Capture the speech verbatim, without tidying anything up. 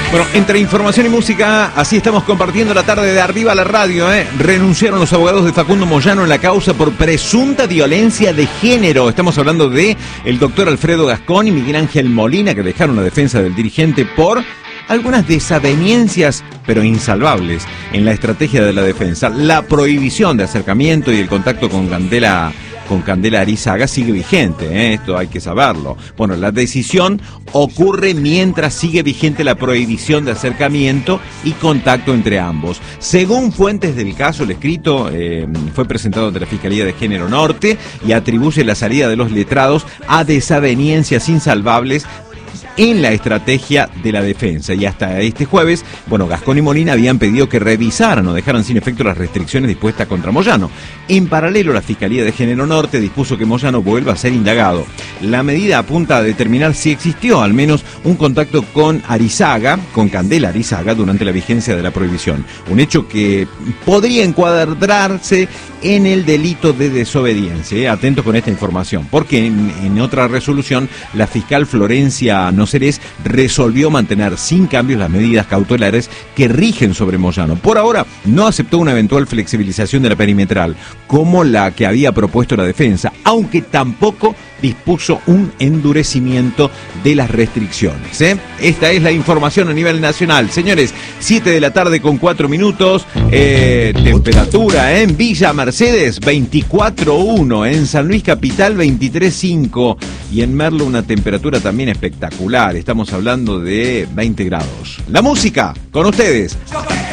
Bueno, entre información y música, así estamos compartiendo la tarde de Arriba a la Radio, ¿eh? Renunciaron los abogados de Facundo Moyano en la causa por presunta violencia de género. Estamos hablando de el doctor Alfredo Gascón y Miguel Ángel Molina, que dejaron la defensa del dirigente por algunas desavenencias, pero insalvables, en la estrategia de la defensa. La prohibición de acercamiento y el contacto con Candela... con Candela Arizaga sigue vigente, ¿eh? Esto hay que saberlo. Bueno, la decisión ocurre mientras sigue vigente la prohibición de acercamiento y contacto entre ambos. Según fuentes del caso, el escrito eh, fue presentado ante la Fiscalía de Género Norte y atribuye la salida de los letrados a desavenencias insalvables en la estrategia de la defensa. Y hasta este jueves, bueno, Gascón y Molina habían pedido que revisaran o dejaran sin efecto las restricciones dispuestas contra Moyano. En paralelo, la Fiscalía de Género Norte dispuso que Moyano vuelva a ser indagado. La medida apunta a determinar si existió al menos un contacto con Arizaga, con Candela Arizaga, durante la vigencia de la prohibición. Un hecho que podría encuadrarse en el delito de desobediencia. ¿eh? Atentos con esta información, porque en, en otra resolución, la fiscal Florencia Noceres resolvió mantener sin cambios las medidas cautelares que rigen sobre Moyano. Por ahora, no aceptó una eventual flexibilización de la perimetral, como la que había propuesto la defensa, aunque tampoco dispuso un endurecimiento de las restricciones. ¿eh? Esta es la información a nivel nacional. Señores, siete de la tarde con cuatro minutos. Eh, temperatura ¿eh? en Villa Mercedes, veinticuatro uno. En San Luis Capital, veintitrés cinco. Y en Merlo una temperatura también espectacular. Estamos hablando de veinte grados. La música, con ustedes.